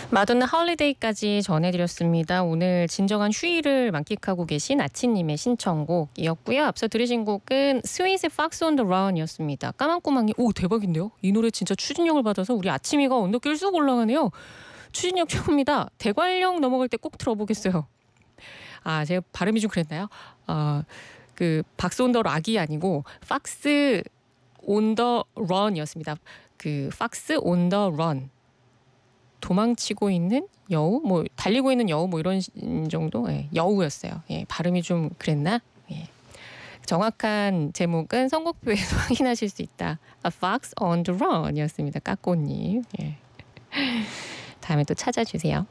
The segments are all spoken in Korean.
마돈나 홀리데이까지 전해드렸습니다. 오늘 진정한 휴일을 만끽하고 계신 아치님의 신청곡이었고요. 앞서 들으신 곡은 스윗의 Fox on the Run이었습니다. 까만꼬망이 오 대박인데요? 이 노래 진짜 추진력을 받아서 우리 아치미가 언덕길 쑥 올라가네요. 추진력 최고입니다. 대관령 넘어갈 때 꼭 들어보겠어요. 아 제가 발음이 좀 그랬나요? 그 박스 온 더 락이 아니고 Fox on the Run이었습니다. 그 Fox on the Run. 도망치고 있는 여우, 뭐 달리고 있는 여우, 뭐 이런 정도, 예, 여우였어요. 예, 발음이 좀 그랬나? 예. 정확한 제목은 선곡표에서 확인하실 수 있다. A Fox on the Run이었습니다. 까꼬님. 예. 다음에 또 찾아주세요.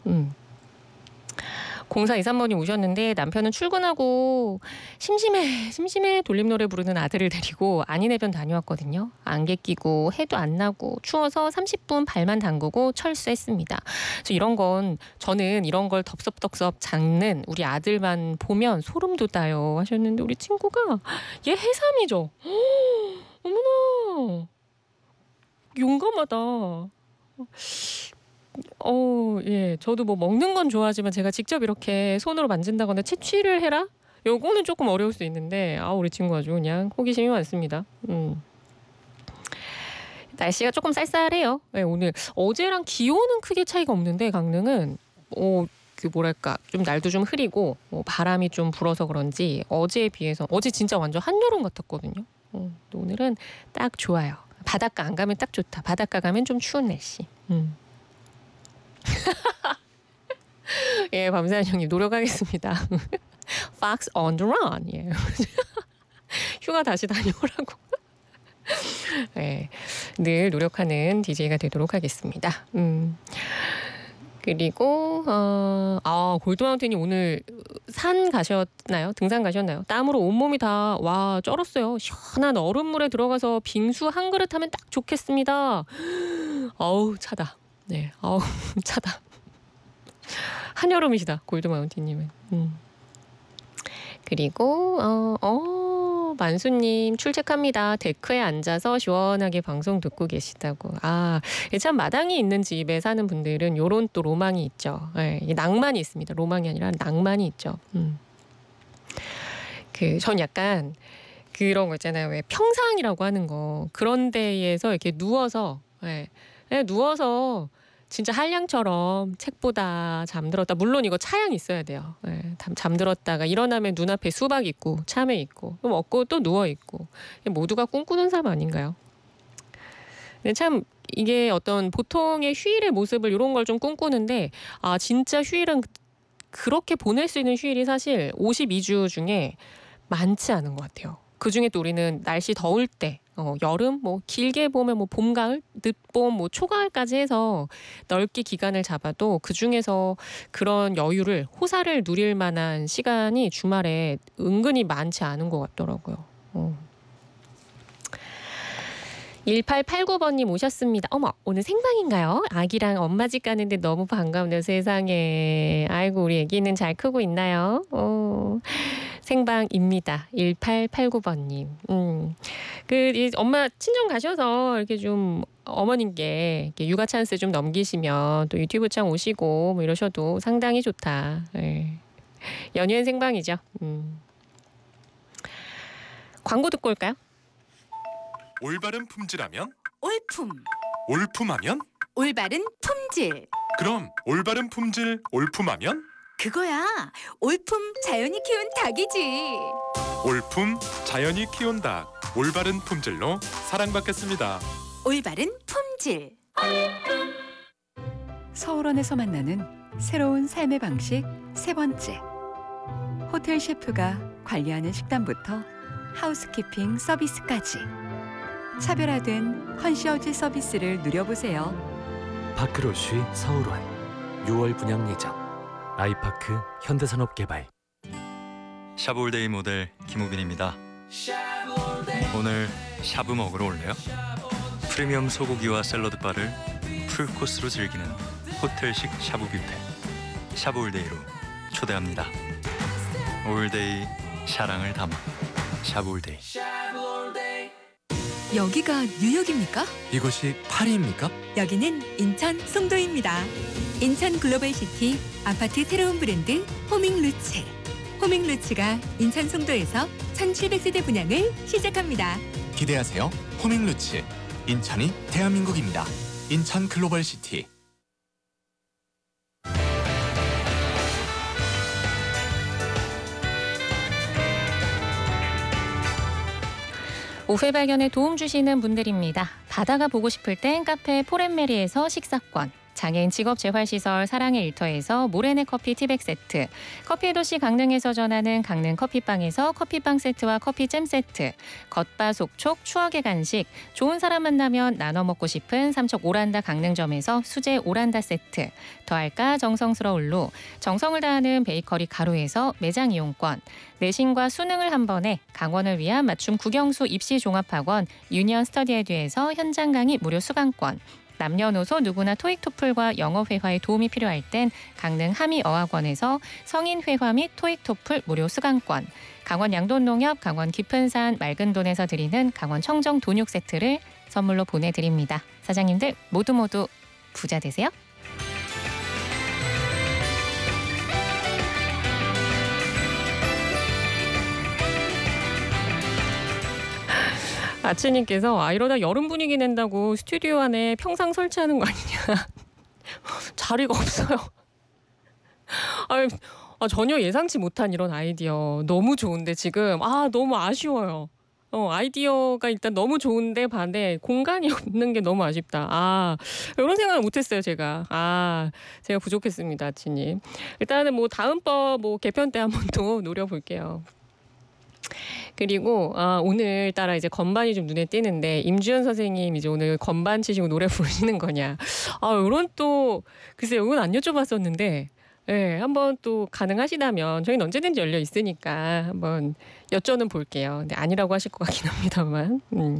0423번이 오셨는데 남편은 출근하고 심심해 돌림 노래 부르는 아들을 데리고 안인해변 다녀왔거든요. 안개 끼고 해도 안 나고 추워서 30분 발만 담그고 철수했습니다. 저는 이런 걸 덥석덥석 잡는 우리 아들만 보면 소름 돋아요 하셨는데 우리 친구가 얘 해삼이죠. 어머나 용감하다. 예. 저도 뭐 먹는 건 좋아하지만 제가 직접 이렇게 손으로 만진다거나 채취를 해라? 요거는 조금 어려울 수 있는데, 우리 친구 아주 그냥 호기심이 많습니다. 날씨가 조금 쌀쌀해요. 네, 오늘 어제랑 기온은 크게 차이가 없는데, 강릉은, 좀 날도 좀 흐리고, 바람이 좀 불어서 그런지, 어제에 비해서, 어제 진짜 완전 한여름 같았거든요. 오늘은 딱 좋아요. 바닷가 안 가면 딱 좋다. 바닷가 가면 좀 추운 날씨. 예, 밤새는 형님 노력하겠습니다. Fox on the run. 예. 휴가 다시 다녀오라고. 예, 늘 노력하는 DJ가 되도록 하겠습니다. 그리고 골드마운틴이 오늘 산 가셨나요? 등산 가셨나요? 땀으로 온몸이 다 쩔었어요. 시원한 얼음물에 들어가서 빙수 한 그릇 하면 딱 좋겠습니다. 차다. 네, 차다. 한여름이시다, 골드마운틴님은. 그리고 만수님 출첵합니다. 데크에 앉아서 시원하게 방송 듣고 계시다고. 참 마당이 있는 집에 사는 분들은 요런 또 로망이 있죠. 예, 낭만이 있습니다. 로망이 아니라 낭만이 있죠. 전 약간 그런 거 있잖아요. 왜 평상이라고 하는 거 그런 데에서 이렇게 누워서 누워서 진짜 한량처럼 책 보다 잠들었다. 물론 이거 차양 있어야 돼요. 네, 잠들었다가 일어나면 눈앞에 수박 있고 참외 있고 또 먹고 또 누워 있고 모두가 꿈꾸는 삶 아닌가요? 근데 참 이게 어떤 보통의 휴일의 모습을 이런 걸 좀 꿈꾸는데 진짜 휴일은 그렇게 보낼 수 있는 휴일이 사실 52주 중에 많지 않은 것 같아요. 그중에 또 우리는 날씨 더울 때 여름, 길게 보면 봄, 가을, 늦봄, 초가을까지 해서 넓게 기간을 잡아도 그 중에서 그런 여유를, 호사를 누릴 만한 시간이 주말에 은근히 많지 않은 것 같더라고요. 1889번님 오셨습니다. 어머, 오늘 생방인가요? 아기랑 엄마 집 가는데 너무 반갑네요. 세상에. 아이고, 우리 아기는 잘 크고 있나요? 생방입니다. 1889번님. 엄마 친정 가셔서 이렇게 좀 어머님께 이렇게 육아 찬스 좀 넘기시면 또 유튜브 창 오시고 이러셔도 상당히 좋다. 네. 연휴엔 생방이죠. 광고 듣고 올까요? 올바른 품질하면 올품. 올품하면 올바른 품질. 그럼 올바른 품질 올품하면 그거야. 올품 자연이 키운 닭이지. 올품 자연이 키운 닭. 올바른 품질로 사랑받겠습니다. 올바른 품질. 서울원에서 만나는 새로운 삶의 방식 세 번째. 호텔 셰프가 관리하는 식단부터 하우스키핑 서비스까지 차별화된 컨시어지 서비스를 누려보세요. 파크로쉬 서울원 6월 분양 예정. 아이파크 현대산업개발. 샤브올데이 모델 김우빈입니다. 오늘 샤브 먹으러 올래요? 프리미엄 소고기와 샐러드 바를 풀코스로 즐기는 호텔식 샤브 뷔페. 샤브올데이로 초대합니다. 올데이 사랑을 담아 샤브올데이. 여기가 뉴욕입니까? 이곳이 파리입니까? 여기는 인천 송도입니다. 인천 글로벌시티 아파트 새로운 브랜드 호밍루츠. 호밍루츠가 인천 송도에서 1700세대 분양을 시작합니다. 기대하세요. 호밍루츠. 인천이 대한민국입니다. 인천 글로벌시티. 오후의 발견에 도움 주시는 분들입니다. 바다가 보고 싶을 땐 카페 포렌메리에서 식사권, 장애인 직업 재활시설 사랑의 일터에서 모래내 커피 티백 세트, 커피의 도시 강릉에서 전하는 강릉 커피빵에서 커피빵 세트와 커피잼 세트, 겉바속촉 추억의 간식, 좋은 사람 만나면 나눠 먹고 싶은 삼척 오란다 강릉점에서 수제 오란다 세트, 더할까 정성스러울로 정성을 다하는 베이커리 가루에서 매장 이용권, 내신과 수능을 한 번에 강원을 위한 맞춤 국영수 입시 종합학원 유니언 스터디에듀에서 현장 강의 무료 수강권, 남녀노소 누구나 토익 토플과 영어 회화에 도움이 필요할 땐 강릉 함의어학원에서 성인 회화 및 토익 토플 무료 수강권, 강원 양돈농협 강원 깊은산 맑은돈에서 드리는 강원 청정 돈육 세트를 선물로 보내드립니다. 사장님들 모두 부자 되세요. 아치님께서 이러다 여름 분위기 낸다고 스튜디오 안에 평상 설치하는 거 아니냐. 자리가 없어요. 전혀 예상치 못한 이런 아이디어 너무 좋은데 지금 너무 아쉬워요. 아이디어가 일단 너무 좋은데 반대 공간이 없는 게 너무 아쉽다. 이런 생각을 못했어요 제가. 제가 부족했습니다 아치님. 일단은 다음번 개편 때 한번 또 노려볼게요. 그리고 오늘따라 이제 건반이 좀 눈에 띄는데 임주연 선생님 이제 오늘 건반 치시고 노래 부르시는 거냐. 이런 또 글쎄요 이건 안 여쭤봤었는데 한번 또 가능하시다면 저희는 언제든지 열려 있으니까 한번 여쭤는 볼게요. 근데 아니라고 하실 것 같긴 합니다만.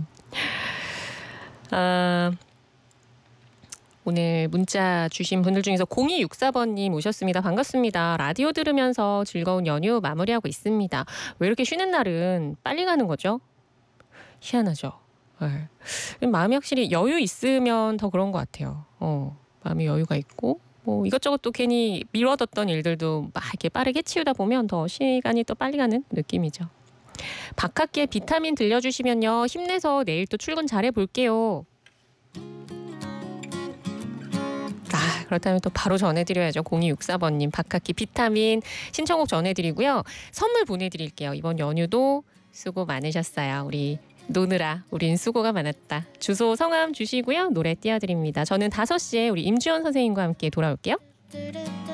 오늘 문자 주신 분들 중에서 0264번님 오셨습니다. 반갑습니다. 라디오 들으면서 즐거운 연휴 마무리하고 있습니다. 왜 이렇게 쉬는 날은 빨리 가는 거죠? 희한하죠. 마음이 확실히 여유 있으면 더 그런 것 같아요. 마음이 여유가 있고 이것저것 또 괜히 미뤄뒀던 일들도 막 이렇게 빠르게 치우다 보면 더 시간이 또 빨리 가는 느낌이죠. 박학기의 비타민 들려주시면요. 힘내서 내일 또 출근 잘해볼게요. 그렇다면 또 바로 전해드려야죠. 0264번님 박학기 비타민 신청곡 전해드리고요. 선물 보내드릴게요. 이번 연휴도 수고 많으셨어요. 우리 노느라 우린 수고가 많았다. 주소 성함 주시고요. 노래 띄워드립니다. 저는 5시에 우리 임주연 선생님과 함께 돌아올게요.